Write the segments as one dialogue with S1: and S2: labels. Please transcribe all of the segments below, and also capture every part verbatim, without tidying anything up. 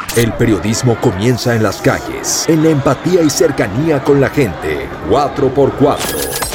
S1: El periodismo comienza en las calles, en la empatía y cercanía con la gente. cuatro por cuatro.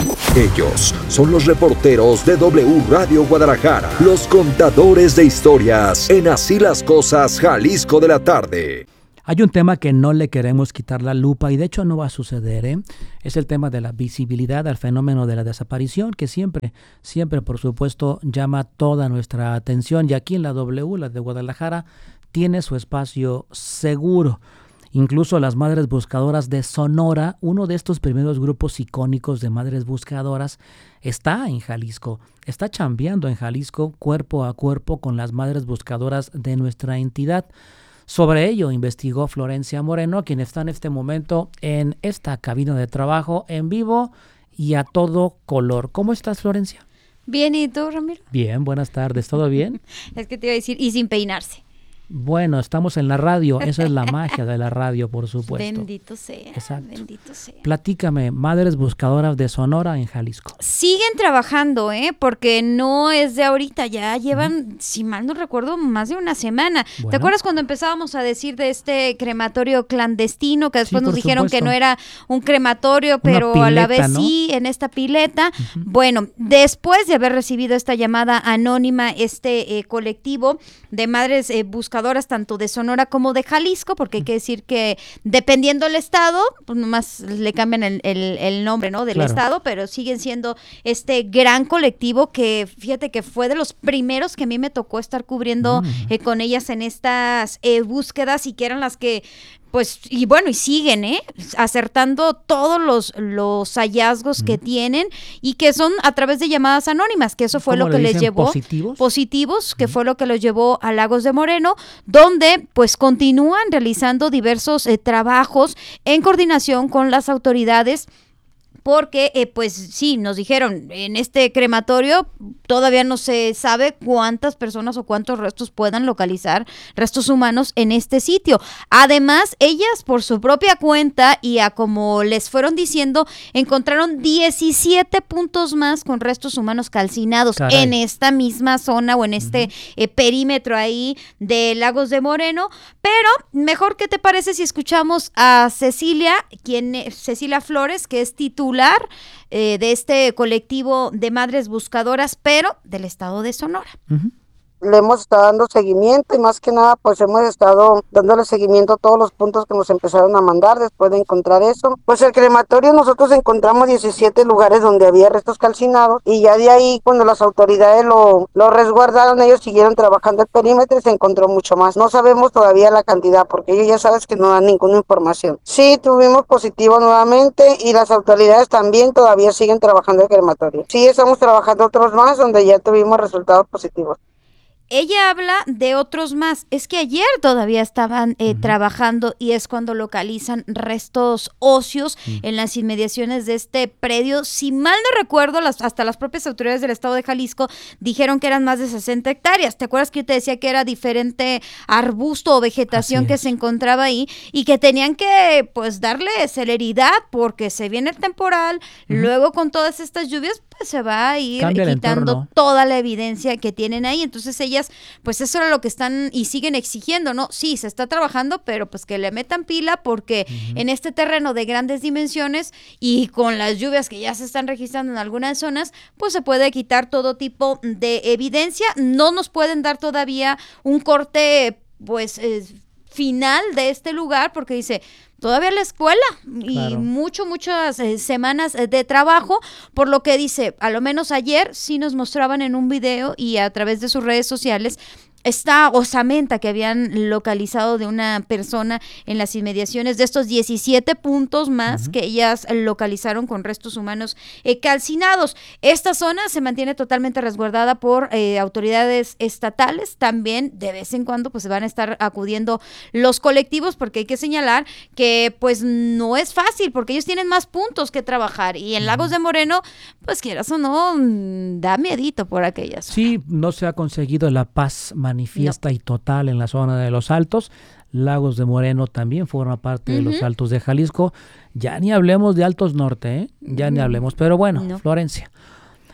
S1: Ellos son los reporteros de W Radio Guadalajara, los contadores de historias en Así las Cosas, Jalisco de la tarde.
S2: Hay un tema que no le queremos quitar la lupa y de hecho no va a suceder, ¿eh? Es el tema de la visibilidad al fenómeno de la desaparición, que siempre, siempre por supuesto llama toda nuestra atención, y aquí en la W, la de Guadalajara, tiene su espacio seguro. Incluso las Madres Buscadoras de Sonora, uno de estos primeros grupos icónicos de Madres Buscadoras, está en Jalisco, está chambeando en Jalisco cuerpo a cuerpo con las Madres Buscadoras de nuestra entidad. Sobre ello investigó Florencia Moreno, quien está en este momento en esta cabina de trabajo en vivo y a todo color. ¿Cómo estás, Florencia?
S3: Bien, ¿y tú, Ramiro?
S2: Bien, buenas tardes, ¿todo bien?
S3: Es que te iba a decir, y sin peinarse.
S2: Bueno, estamos en la radio, esa es la magia de la radio, por supuesto.
S3: Bendito sea,
S2: Exacto.
S3: bendito sea.
S2: Platícame, Madres Buscadoras de Sonora en Jalisco.
S3: Siguen trabajando, ¿eh? Porque no es de ahorita, ya llevan, uh-huh. si mal no recuerdo, más de una semana. Bueno. ¿Te acuerdas cuando empezábamos a decir de este crematorio clandestino, que después sí, nos dijeron supuesto. que no era un crematorio, pero pileta, a la vez ¿no? sí, en esta pileta? Uh-huh. Bueno, después de haber recibido esta llamada anónima, este eh, colectivo de Madres eh, Buscadoras, tanto de Sonora como de Jalisco, porque hay que decir que dependiendo del estado, pues nomás le cambian el, el, el nombre, ¿no? Del claro. estado, pero siguen siendo este gran colectivo que, fíjate que fue de los primeros que a mí me tocó estar cubriendo mm. eh, con ellas en estas eh, búsquedas y que eran las que pues, y bueno, y siguen, ¿eh? acertando todos los, los hallazgos mm. que tienen y que son a través de llamadas anónimas, que eso fue lo que les llevó.
S2: ¿Positivos?
S3: Positivos, que mm. fue lo que los llevó a Lagos de Moreno, donde pues continúan realizando diversos eh, trabajos en coordinación con las autoridades. Porque, eh, pues sí, nos dijeron, en este crematorio todavía no se sabe cuántas personas o cuántos restos puedan localizar, restos humanos en este sitio. Además, ellas por su propia cuenta y a como les fueron diciendo, encontraron diecisiete puntos más con restos humanos calcinados Caray. en esta misma zona o en este uh-huh. eh, perímetro ahí de Lagos de Moreno. Pero, mejor, ¿qué te parece si escuchamos a Cecilia, quien es Cecilia Flores, que es titular Eh, de este colectivo de Madres Buscadoras, pero del estado de Sonora?
S2: Uh-huh.
S4: Le hemos estado dando seguimiento y más que nada pues hemos estado dándole seguimiento a todos los puntos que nos empezaron a mandar después de encontrar eso. Pues el crematorio nosotros encontramos diecisiete lugares donde había restos calcinados y ya de ahí cuando las autoridades lo, lo resguardaron, ellos siguieron trabajando el perímetro y se encontró mucho más. No sabemos todavía la cantidad porque ellos ya sabes que no dan ninguna información. Sí, tuvimos positivo nuevamente y las autoridades también todavía siguen trabajando el crematorio. Sí, estamos trabajando otros más donde ya tuvimos resultados positivos.
S3: Ella habla de otros más. Es que ayer todavía estaban eh, uh-huh. trabajando y es cuando localizan restos óseos uh-huh. en las inmediaciones de este predio. Si mal no recuerdo, las, hasta las propias autoridades del estado de Jalisco dijeron que eran más de sesenta hectáreas. ¿Te acuerdas que yo te decía que era diferente arbusto o vegetación que se encontraba ahí y que tenían que pues darle celeridad porque se viene el temporal, uh-huh. luego con todas estas lluvias pues se va a ir
S2: Cambia
S3: quitando toda la evidencia que tienen ahí? Entonces ella pues eso era lo que están y siguen exigiendo, ¿no? Sí, se está trabajando, pero pues que le metan pila porque uh-huh. en este terreno de grandes dimensiones y con las lluvias que ya se están registrando en algunas zonas, pues se puede quitar todo tipo de evidencia. No nos pueden dar todavía un corte, pues, eh, final de este lugar porque dice... Todavía la escuela y claro. mucho, muchas eh, semanas eh, de trabajo, por lo que dice, a lo menos ayer sí nos mostraban en un video y a través de sus redes sociales esta osamenta que habían localizado de una persona en las inmediaciones de estos diecisiete puntos más uh-huh. que ellas localizaron con restos humanos eh, calcinados. Esta zona se mantiene totalmente resguardada por eh, autoridades estatales. También de vez en cuando pues se van a estar acudiendo los colectivos porque hay que señalar que pues no es fácil porque ellos tienen más puntos que trabajar y en uh-huh. Lagos de Moreno pues quieras o no da miedito por aquellas.
S2: Sí, no se ha conseguido la paz manifiesta no. y total en la zona de los Altos. Lagos de Moreno también forma parte uh-huh. de los Altos de Jalisco. Ya ni hablemos de Altos Norte, ¿eh? Ya uh-huh. ni hablemos. Pero bueno, no. Florencia,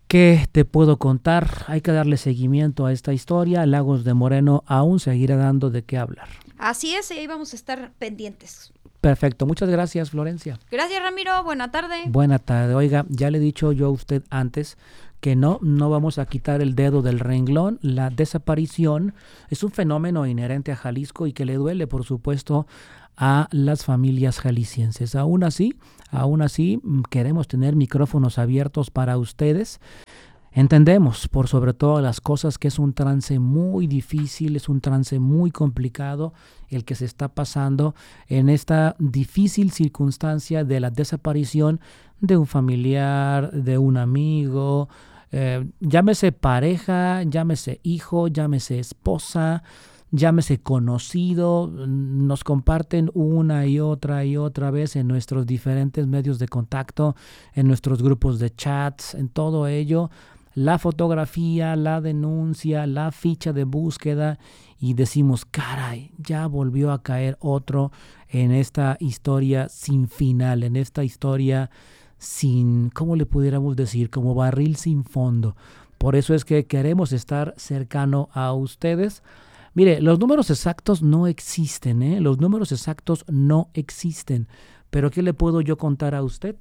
S2: ¿Qué te puedo contar? Hay que darle seguimiento a esta historia. Lagos de Moreno aún seguirá dando de qué hablar.
S3: Así es, y ahí vamos a estar pendientes.
S2: Perfecto, muchas gracias, Florencia.
S3: Gracias, Ramiro, buena tarde.
S2: Buena tarde. Oiga, ya le he dicho yo a usted antes que no, no vamos a quitar el dedo del renglón. La desaparición es un fenómeno inherente a Jalisco y que le duele, por supuesto, a las familias jaliscienses. Aún así, aún así, queremos tener micrófonos abiertos para ustedes. Entendemos, por sobre todas las cosas, que es un trance muy difícil, es un trance muy complicado el que se está pasando en esta difícil circunstancia de la desaparición de un familiar, de un amigo, eh, llámese pareja, llámese hijo, llámese esposa, llámese conocido. Nos comparten una y otra y otra vez en nuestros diferentes medios de contacto, en nuestros grupos de chats, en todo ello, la fotografía, la denuncia, la ficha de búsqueda, y decimos, caray, ya volvió a caer otro en esta historia sin final, en esta historia sin, ¿cómo le pudiéramos decir? Como barril sin fondo. Por eso es que queremos estar cercano a ustedes. Mire, los números exactos no existen, ¿eh? Los números exactos no existen. Pero ¿qué le puedo yo contar a usted?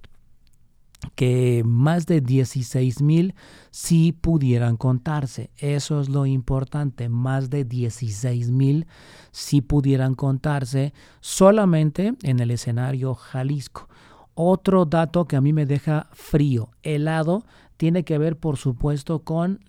S2: Que más de dieciséis mil sí pudieran contarse. Eso es lo importante. Más de dieciséis mil sí pudieran contarse solamente en el escenario Jalisco. Otro dato que a mí me deja frío, helado, tiene que ver, por supuesto, con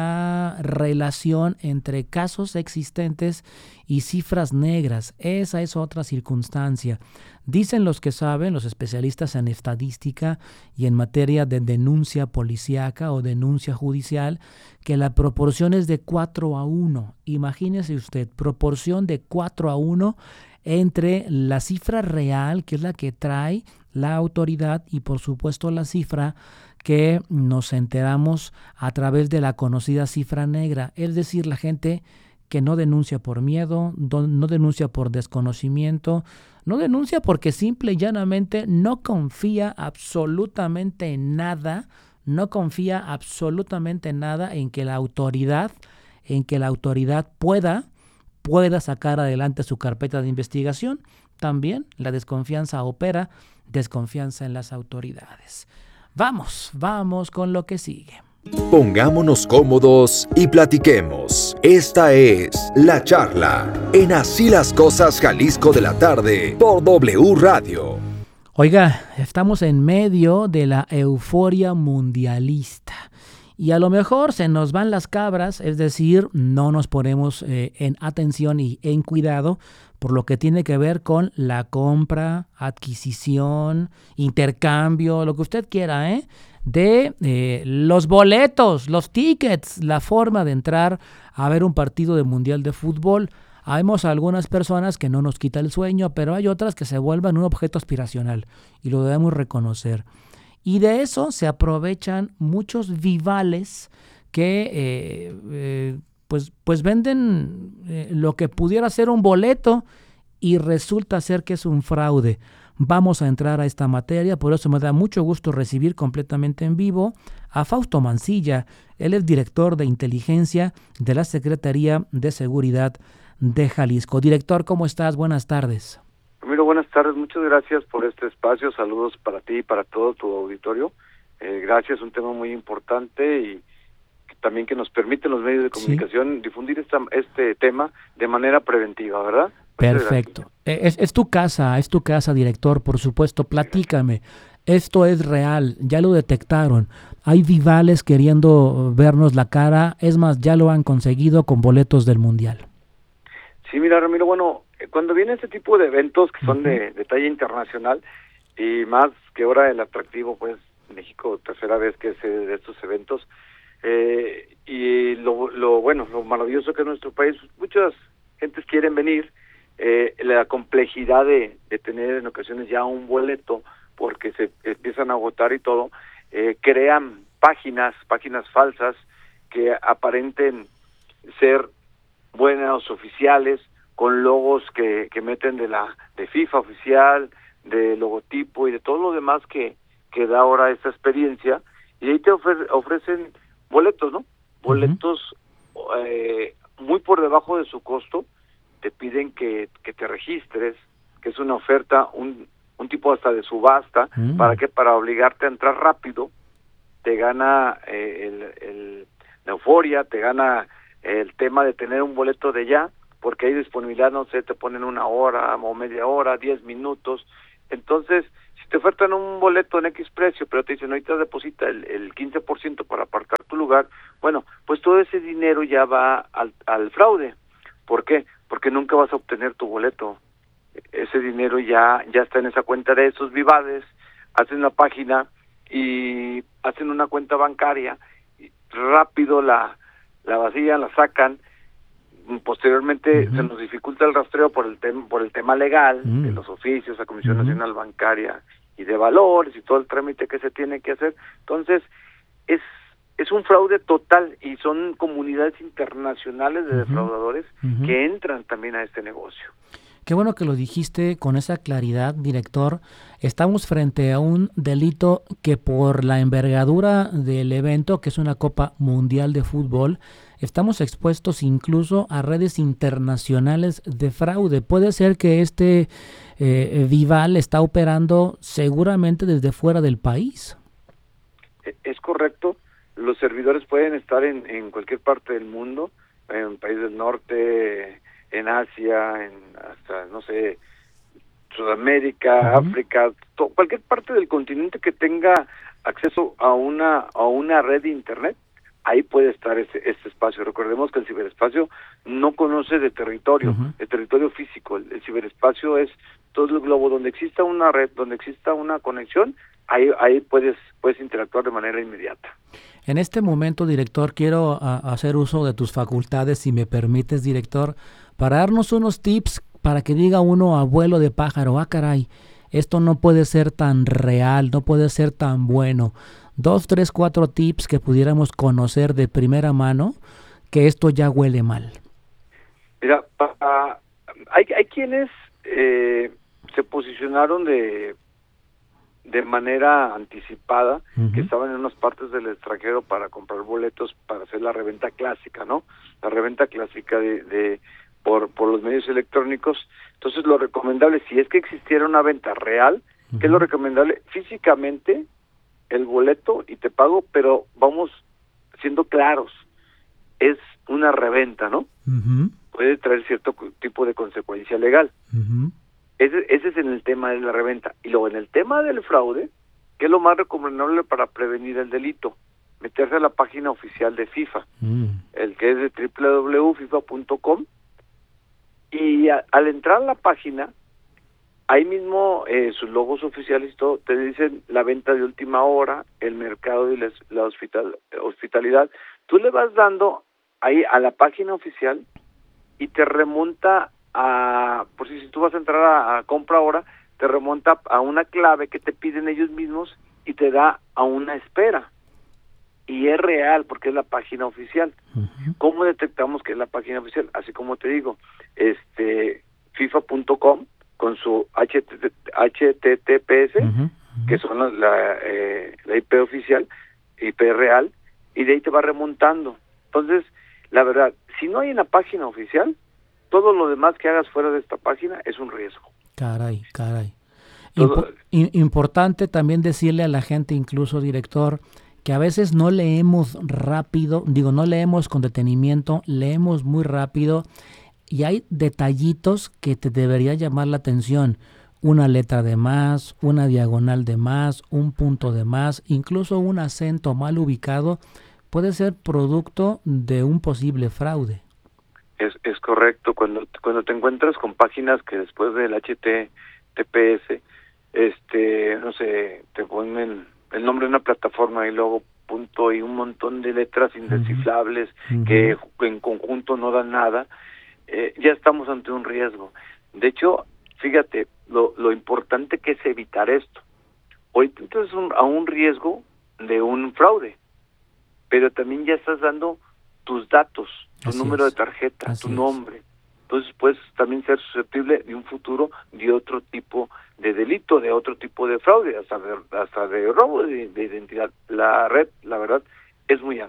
S2: la relación entre casos existentes y cifras negras. Esa es otra circunstancia. Dicen los que saben, los especialistas en estadística y en materia de denuncia policíaca o denuncia judicial, que la proporción es de cuatro a uno. Imagínese usted, proporción de cuatro a uno entre la cifra real, que es la que trae la autoridad, y por supuesto la cifra que nos enteramos a través de la conocida cifra negra, es decir, la gente que no denuncia por miedo, no denuncia por desconocimiento, no denuncia porque simple y llanamente no confía absolutamente en nada, no confía absolutamente en nada en que la autoridad, en que la autoridad pueda, pueda sacar adelante su carpeta de investigación. También la desconfianza opera, desconfianza en las autoridades. Vamos, vamos con lo que sigue.
S1: Pongámonos cómodos y platiquemos. Esta es La Charla, en Así las Cosas Jalisco de la tarde, por W Radio.
S2: Oiga, estamos en medio de la euforia mundialista. Y a lo mejor se nos van las cabras, es decir, no nos ponemos eh, en atención y en cuidado por lo que tiene que ver con la compra, adquisición, intercambio, lo que usted quiera, ¿eh? de eh, los boletos, los tickets, la forma de entrar a ver un partido de Mundial de Fútbol. Hayamos algunas personas que no nos quita el sueño, pero hay otras que se vuelven un objeto aspiracional y lo debemos reconocer. Y de eso se aprovechan muchos vivales que eh, eh, pues, pues venden eh, lo que pudiera ser un boleto y resulta ser que es un fraude. Vamos a entrar a esta materia, por eso me da mucho gusto recibir completamente en vivo a Fausto Mancilla. Él es director de inteligencia de la Secretaría de Seguridad de Jalisco. Director, ¿cómo estás? Buenas tardes.
S5: Ramiro, buenas tardes, muchas gracias por este espacio, saludos para ti y para todo tu auditorio. Eh, gracias, un tema muy importante y que también que nos permite los medios de comunicación sí. difundir esta, este tema de manera preventiva, ¿verdad?
S2: Perfecto. Es, es tu casa, es tu casa, director, por supuesto. Platícame, esto es real, ya lo detectaron. Hay vivales queriendo vernos la cara, es más, ya lo han conseguido con boletos del Mundial.
S5: Sí, mira, Ramiro, bueno, cuando viene este tipo de eventos que son uh-huh. de, de talla internacional, y más que ahora el atractivo, pues, México, tercera vez que es de estos eventos, eh, y lo, lo bueno, lo maravilloso que es nuestro país, muchas gentes quieren venir, eh, la complejidad de, de tener en ocasiones ya un boleto, porque se empiezan a agotar y todo, eh, crean páginas, páginas falsas que aparenten ser buenas oficiales, con logos que, que meten de la de FIFA oficial, de logotipo y de todo lo demás que, que da ahora esta experiencia, y ahí te ofre, ofrecen boletos, ¿no? Boletos uh-huh. eh, muy por debajo de su costo, te piden que, que te registres, que es una oferta, un, un tipo hasta de subasta, uh-huh. ¿para qué? Para obligarte a entrar rápido, te gana eh, el, el, la euforia, te gana el tema de tener un boleto de ya, porque hay disponibilidad, no sé, te ponen una hora o media hora, diez minutos, entonces, si te ofertan un boleto en X precio, pero te dicen, ahorita deposita el, el quince por ciento para apartar tu lugar, bueno, pues todo ese dinero ya va al, al fraude. ¿Por qué? Porque nunca vas a obtener tu boleto. Ese dinero ya ya está en esa cuenta de esos Vivades, hacen la página y hacen una cuenta bancaria, y rápido la, la vacían, la sacan, posteriormente uh-huh. se nos dificulta el rastreo por el tema por el tema legal uh-huh. de los oficios, la Comisión uh-huh. Nacional Bancaria y de Valores y todo el trámite que se tiene que hacer. Entonces, es es un fraude total y son comunidades internacionales de uh-huh. defraudadores uh-huh. que entran también a este negocio.
S2: Qué bueno que lo dijiste con esa claridad, director. Estamos frente a un delito que por la envergadura del evento, que es una Copa Mundial de Fútbol, estamos expuestos incluso a redes internacionales de fraude. Puede ser que este eh, Vival está operando seguramente desde fuera del país.
S5: Es correcto. Los servidores pueden estar en, en cualquier parte del mundo, en países del norte, en Asia, en hasta, no sé, Sudamérica, uh-huh. África, to, cualquier parte del continente que tenga acceso a una a una red de internet, ahí puede estar este, este espacio. Recordemos que el ciberespacio no conoce de territorio, uh-huh. de territorio físico. El, el ciberespacio es todo el globo. Donde exista una red, donde exista una conexión, ahí ahí puedes puedes interactuar de manera inmediata.
S2: En este momento, director, quiero a, hacer uso de tus facultades, si me permites, director, para darnos unos tips para que diga uno, abuelo de pájaro, ah, caray, esto no puede ser tan real, no puede ser tan bueno. Dos, tres, cuatro tips que pudiéramos conocer de primera mano, que esto ya huele mal.
S5: Mira, uh, hay, hay quienes eh, se posicionaron de de manera anticipada, uh-huh. que estaban en unas partes del extranjero para comprar boletos para hacer la reventa clásica, ¿no? La reventa clásica de, de por por los medios electrónicos. Entonces, lo recomendable, si es que existiera una venta real, uh-huh. ¿qué es lo recomendable? Físicamente, el boleto y te pago, pero vamos siendo claros, es una reventa, ¿no? Uh-huh. Puede traer cierto tipo de consecuencia legal. Uh-huh. Ese, ese es en el tema de la reventa. Y luego en el tema del fraude, ¿qué es lo más recomendable para prevenir el delito? Meterse a la página oficial de FIFA, mm. el que es de doble u doble u doble u punto fifa punto com, y a, al entrar a la página, ahí mismo eh, sus logos oficiales y todo, te dicen la venta de última hora, el mercado y la, la hospital, hospitalidad. Tú le vas dando ahí a la página oficial y te remonta a, por si, si tú vas a entrar a, a compra ahora, te remonta a una clave que te piden ellos mismos y te da a una espera. Y es real porque es la página oficial. Uh-huh. ¿Cómo detectamos que es la página oficial? Así como te digo, este FIFA punto com con su H T T P S, uh-huh. Uh-huh. que son la, la, eh, la I P oficial, I P real, y de ahí te va remontando. Entonces, la verdad, si no hay una página oficial, todo lo demás que hagas fuera de esta página es un riesgo.
S2: Caray, caray. Impo- importante también decirle a la gente, incluso, director, que a veces no leemos rápido, digo, no leemos con detenimiento, leemos muy rápido y hay detallitos que te debería llamar la atención. Una letra de más, una diagonal de más, un punto de más, incluso un acento mal ubicado puede ser producto de un posible fraude.
S5: Es, es correcto. Cuando cuando te encuentras con páginas que después del H T T P S, este, no sé, te ponen el nombre de una plataforma y luego punto y un montón de letras indesciflables uh-huh. que en conjunto no dan nada, eh, ya estamos ante un riesgo. De hecho, fíjate, lo, lo importante que es evitar esto. Hoy entras a un riesgo de un fraude, pero también ya estás dando tus datos, tu Así número es. de tarjeta, Así tu nombre. Es. Entonces puedes también ser susceptible de un futuro de otro tipo de delito, de otro tipo de fraude, hasta de, hasta de robo de, de identidad. La red, la verdad, es muy amplia.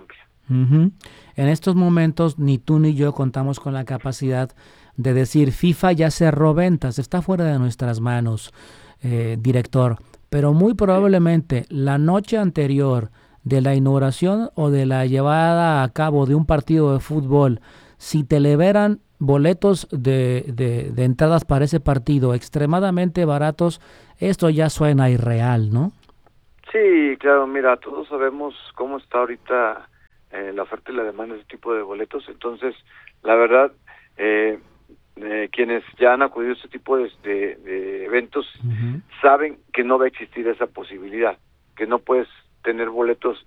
S2: Uh-huh. En estos momentos ni tú ni yo contamos con la capacidad de decir FIFA ya cerró ventas, está fuera de nuestras manos, eh, director, pero muy probablemente la noche anterior de la inauguración o de la llevada a cabo de un partido de fútbol, si te liberan boletos de, de, de entradas para ese partido extremadamente baratos, esto ya suena irreal, ¿no?
S5: Sí, claro, mira, todos sabemos cómo está ahorita eh, la oferta y la demanda de ese tipo de boletos, entonces, la verdad, eh, eh, quienes ya han acudido a este tipo de, de, de eventos uh-huh. saben que no va a existir esa posibilidad, que no puedes tener boletos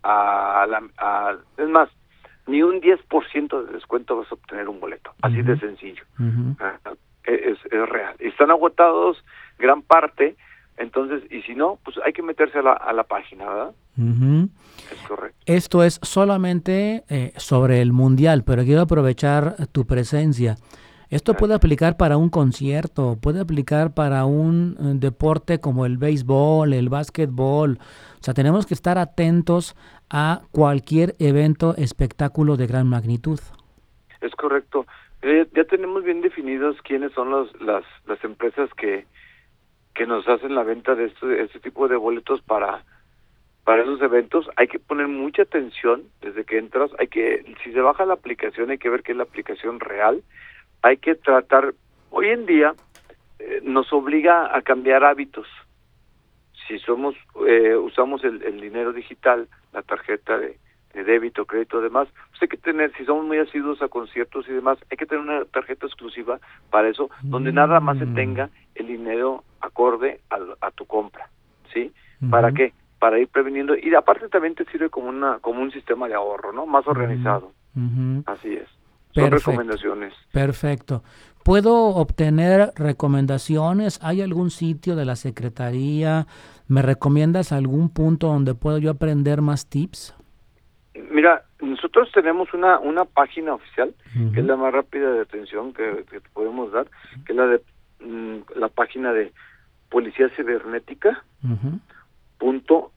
S5: a la... A, es más, ni un diez por ciento de descuento vas a obtener un boleto, así uh-huh. de sencillo. Uh-huh. Es, es real. Están agotados gran parte, entonces, y si no, pues hay que meterse a la, a la página, ¿verdad?
S2: Uh-huh.
S5: Es correcto.
S2: Esto es solamente eh, sobre el Mundial, pero quiero aprovechar tu presencia. Esto puede aplicar para un concierto, puede aplicar para un uh, deporte como el béisbol, el básquetbol. O sea, tenemos que estar atentos a cualquier evento, espectáculo de gran magnitud.
S5: Es correcto. Eh, ya tenemos bien definidos quiénes son los, las, las empresas que, que nos hacen la venta de este, este tipo de boletos para, para esos eventos. Hay que poner mucha atención desde que entras. Hay que, si se baja la aplicación, hay que ver que es la aplicación real. Hay que tratar, hoy en día eh, nos obliga a cambiar hábitos. Si somos eh, usamos el, el dinero digital, la tarjeta de, de débito, crédito, demás, pues hay que tener, si somos muy asiduos a conciertos y demás, hay que tener una tarjeta exclusiva para eso, mm. donde nada más se tenga el dinero acorde a, a tu compra, ¿sí? Uh-huh. ¿Para qué? Para ir previniendo, y aparte también te sirve como una como un sistema de ahorro, ¿no? Más organizado. Uh-huh. Así es. Son Perfecto. recomendaciones.
S2: Perfecto. ¿Puedo obtener recomendaciones? ¿Hay algún sitio de la Secretaría? ¿Me recomiendas algún punto donde puedo yo aprender más tips?
S5: Mira, nosotros tenemos una una página oficial, uh-huh. que es la más rápida de atención que, que podemos dar, que es la de mm, la página de Policía Cibernética, uh-huh. punto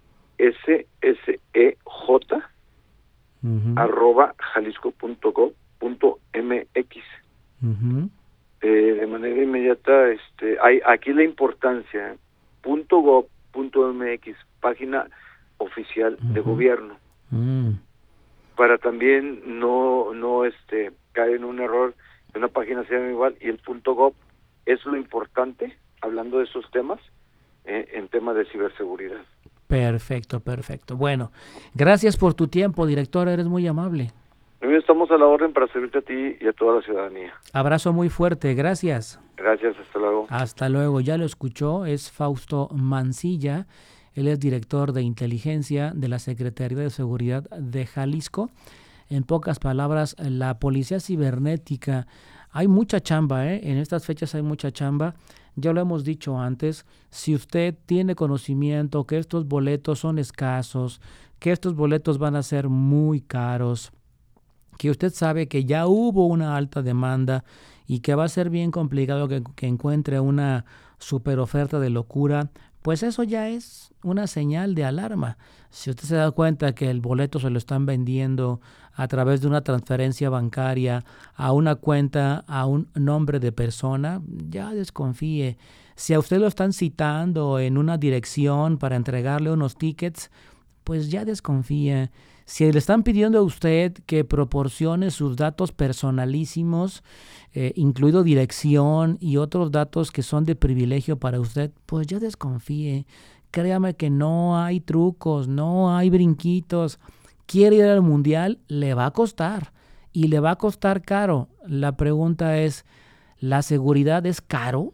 S5: S S E J, uh-huh. arroba jalisco punto gov punto m x. Uh-huh. Eh, de manera inmediata, este, hay aquí la importancia, punto gov punto m x, página oficial uh-huh. de gobierno, uh-huh. para también no no este caer en un error de una página sea igual, y el punto gov es lo importante, hablando de esos temas, eh, en temas de ciberseguridad.
S2: Perfecto, perfecto. Bueno, gracias por tu tiempo, director, eres muy amable.
S5: Estamos a la orden para servirte a ti y a toda la ciudadanía.
S2: Abrazo muy fuerte, gracias.
S5: Gracias, hasta luego.
S2: Hasta luego, ya lo escuchó, es Fausto Mancilla, él es director de inteligencia de la Secretaría de Seguridad de Jalisco. En pocas palabras, la policía cibernética, hay mucha chamba, ¿eh? En estas fechas hay mucha chamba. Ya lo hemos dicho antes, si usted tiene conocimiento que estos boletos son escasos, que estos boletos van a ser muy caros, que usted sabe que ya hubo una alta demanda y que va a ser bien complicado que, que encuentre una super oferta de locura, pues eso ya es una señal de alarma. Si usted se da cuenta que el boleto se lo están vendiendo a través de una transferencia bancaria a una cuenta, a un nombre de persona, ya desconfíe. Si a usted lo están citando en una dirección para entregarle unos tickets, pues ya desconfíe. Si le están pidiendo a usted que proporcione sus datos personalísimos, eh, incluido dirección y otros datos que son de privilegio para usted, pues ya desconfíe. Créame que no hay trucos, no hay brinquitos. Quiere ir al mundial, le va a costar y le va a costar caro. La pregunta es, ¿la seguridad es caro?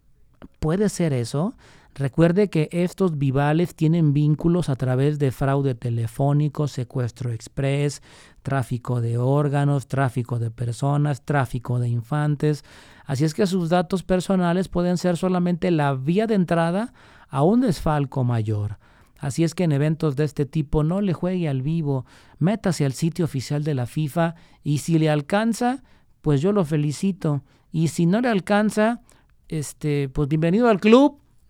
S2: ¿Puede ser eso? Recuerde que estos vivales tienen vínculos a través de fraude telefónico, secuestro express, tráfico de órganos, tráfico de personas, tráfico de infantes. Así es que sus datos personales pueden ser solamente la vía de entrada a un desfalco mayor. Así es que en eventos de este tipo no le juegue al vivo, métase al sitio oficial de la FIFA y si le alcanza, pues yo lo felicito. Y si no le alcanza, este, pues bienvenido al club.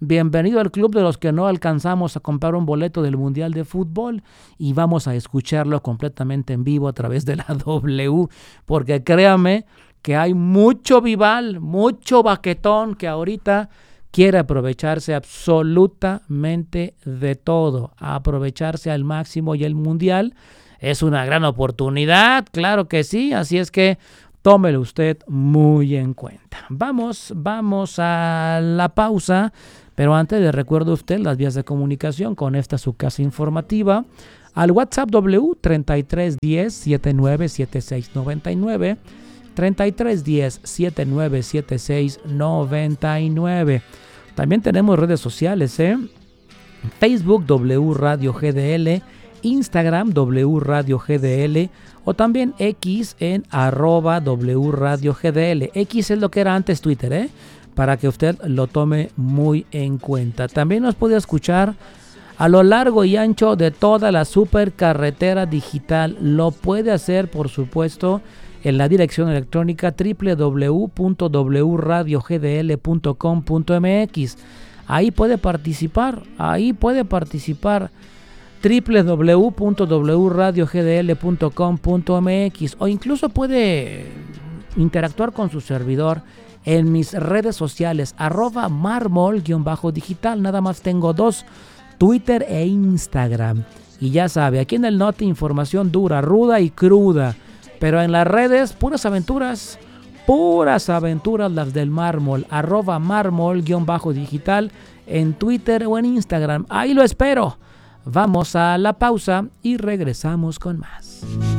S2: bienvenido al club de los que no alcanzamos a comprar un boleto del Mundial de Fútbol y vamos a escucharlo completamente en vivo a través de la W, porque créame que hay mucho vival, mucho baquetón que ahorita quiere aprovecharse absolutamente de todo, aprovecharse al máximo, y el Mundial es una gran oportunidad, claro que sí, así es que tómelo usted muy en cuenta. Vamos, vamos a la pausa, pero antes le recuerdo a usted las vías de comunicación con esta su casa informativa, al WhatsApp W treinta y tres diez setenta y nueve setenta y seis noventa y nueve, treinta y tres diez setenta y nueve setenta y seis noventa y nueve. También tenemos redes sociales, ¿eh? Facebook W Radio G D L, Instagram W Radio G D L o también X en arroba W Radio G D L. X es lo que era antes Twitter, ¿eh? Para que usted lo tome muy en cuenta. También nos puede escuchar a lo largo y ancho de toda la supercarretera digital. Lo puede hacer, por supuesto, en la dirección electrónica doble u doble u doble u punto w radio g d l punto com punto m x. Ahí puede participar, ahí puede participar doble u doble u doble u punto w radio g d l punto com punto m x, o incluso puede interactuar con su servidor en mis redes sociales, arroba marmol-digital. Nada más tengo dos, Twitter e Instagram. Y ya sabe, aquí en el Norte información dura, ruda y cruda. Pero en las redes, puras aventuras, puras aventuras las del mármol, arroba mármol-digital en Twitter o en Instagram. Ahí lo espero. Vamos a la pausa y regresamos con más.